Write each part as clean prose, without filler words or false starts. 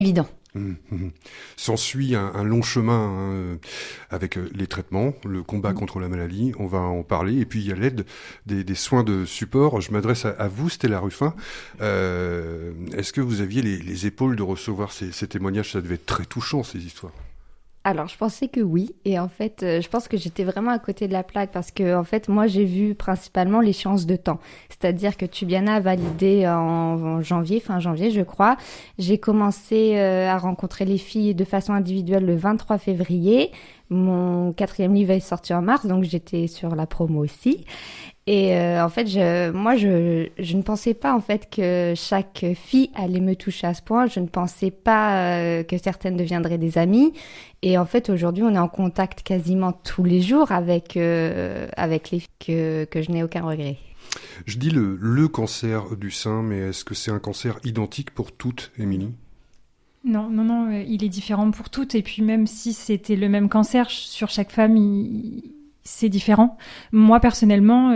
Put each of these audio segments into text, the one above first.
évident. S'ensuit un long chemin avec les traitements, le combat contre la maladie, on va en parler, et puis il y a l'aide des soins de support. Je m'adresse à vous, Stella Ruffin. Est-ce que vous aviez les épaules de recevoir ces témoignages? Ça devait être très touchant, ces histoires. Alors, je pensais que oui. Et en fait, je pense que j'étais vraiment à côté de la plaque parce que, en fait, moi, j'ai vu principalement l'échéance de temps. C'est-à-dire que Tubiana a validé en janvier, fin janvier, je crois. J'ai commencé à rencontrer les filles de façon individuelle le 23 février. Mon 4e livre est sorti en mars, donc j'étais sur la promo aussi. Et en fait, moi, je ne pensais pas en fait que chaque fille allait me toucher à ce point. Je ne pensais pas que certaines deviendraient des amies. Et en fait, aujourd'hui, on est en contact quasiment tous les jours avec les filles que je n'ai aucun regret. Je dis le cancer du sein, mais est-ce que c'est un cancer identique pour toutes, Émilie ? Non, il est différent pour toutes. Et puis même si c'était le même cancer, sur chaque femme, c'est différent. Moi, personnellement,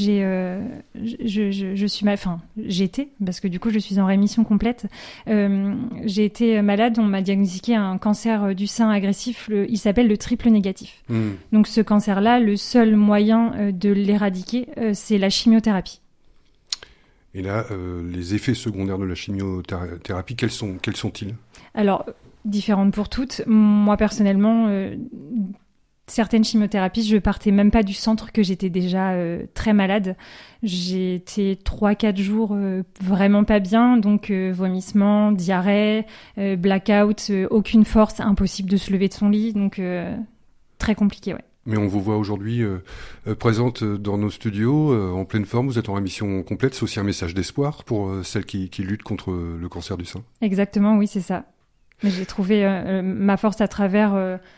j'ai été, parce que du coup, je suis en rémission complète. J'ai été malade, on m'a diagnostiqué un cancer du sein agressif, il s'appelle le triple négatif. Donc ce cancer-là, le seul moyen de l'éradiquer, c'est la chimiothérapie. Et là, les effets secondaires de la chimiothérapie, quels sont-ils ? Alors, différentes pour toutes. Moi, personnellement, certaines chimiothérapies, je partais même pas du centre, que j'étais déjà très malade. J'ai été 3-4 jours vraiment pas bien, donc vomissements, diarrhée, blackout, aucune force, impossible de se lever de son lit, donc très compliqué, ouais. Mais on vous voit aujourd'hui présente dans nos studios, en pleine forme, vous êtes en rémission complète, c'est aussi un message d'espoir pour celles qui luttent contre le cancer du sein. Exactement, oui, c'est ça. Mais j'ai trouvé ma force à travers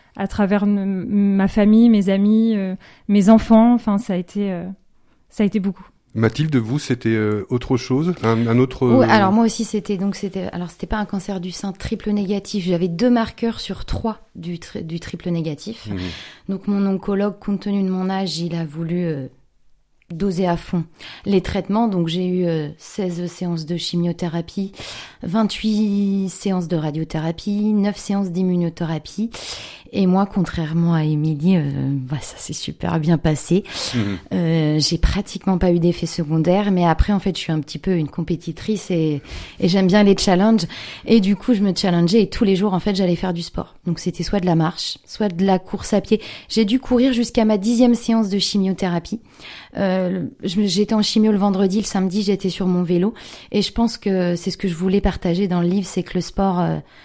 ma famille, mes amis, mes enfants, enfin ça a été beaucoup. Mathilde, vous, c'était autre chose, un autre... Oui, alors moi aussi, c'était pas un cancer du sein triple négatif. J'avais 2 marqueurs sur 3 du triple négatif. Donc mon oncologue, compte tenu de mon âge, il a voulu doser à fond les traitements. Donc j'ai eu 16 séances de chimiothérapie, 28 séances de radiothérapie, 9 séances d'immunothérapie. Et moi, contrairement à Émilie, ça s'est super bien passé. J'ai pratiquement pas eu d'effets secondaires, mais après, en fait, je suis un petit peu une compétitrice et j'aime bien les challenges. Et du coup, je me challengeais et tous les jours, en fait, j'allais faire du sport. Donc, c'était soit de la marche, soit de la course à pied. J'ai dû courir jusqu'à ma 10e séance de chimiothérapie. J'étais en chimio le vendredi, le samedi, j'étais sur mon vélo. Et je pense que c'est ce que je voulais partager dans le livre, c'est que le sport...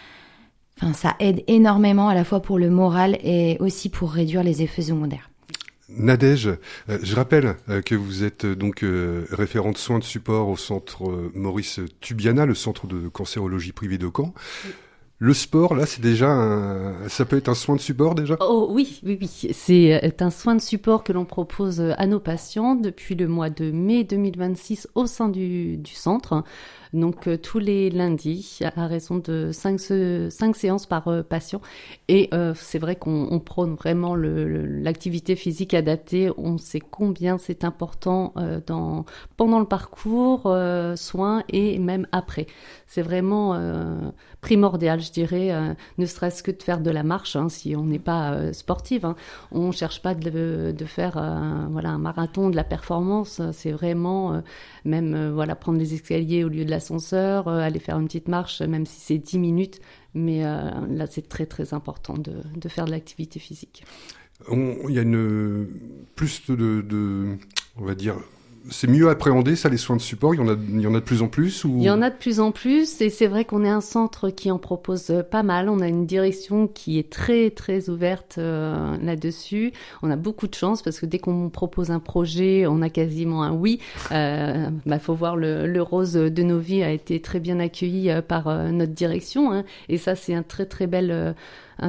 ça aide énormément à la fois pour le moral et aussi pour réduire les effets secondaires. Nadège, je rappelle que vous êtes donc référente soins de support au centre Maurice Tubiana, le centre de cancérologie privé de Caen. Oui. Le sport, là, c'est déjà ça peut être un soin de support déjà ? Oh oui. C'est un soin de support que l'on propose à nos patients depuis le mois de mai 2026 au sein du centre. Donc tous les lundis, à raison de 5 séances par patient. Et c'est vrai qu'on prône vraiment l'activité physique adaptée. On sait combien c'est important pendant le parcours, soins et même après. C'est vraiment primordial, je dirais, ne serait-ce que de faire de la marche, si on n'est pas sportive. On ne cherche pas de faire un marathon de la performance. C'est vraiment prendre les escaliers au lieu de l'ascenseur, aller faire une petite marche, même si c'est 10 minutes. Mais là, c'est très, très important de faire de l'activité physique. Il y a plus on va dire... C'est mieux appréhendé, ça, les soins de support. Il y en a de plus en plus ou... Il y en a de plus en plus, et c'est vrai qu'on est un centre qui en propose pas mal. On a une direction qui est très, très ouverte là-dessus. On a beaucoup de chance parce que dès qu'on propose un projet, on a quasiment un oui. Faut voir le rose de nos vies a été très bien accueilli par notre direction. Et ça, c'est un très, très bel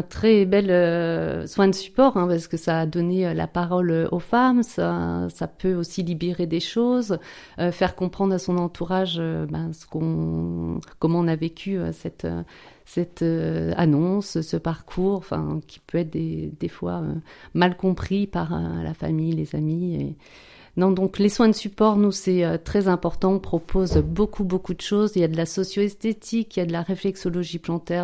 soin de support, parce que ça a donné la parole aux femmes, ça peut aussi libérer des choses, faire comprendre à son entourage comment on a vécu cette annonce, ce parcours, qui peut être des fois mal compris par la famille, les amis. Non, donc les soins de support, nous, c'est très important. On propose beaucoup de choses. Il y a de la socio-esthétique, il y a de la réflexologie plantaire,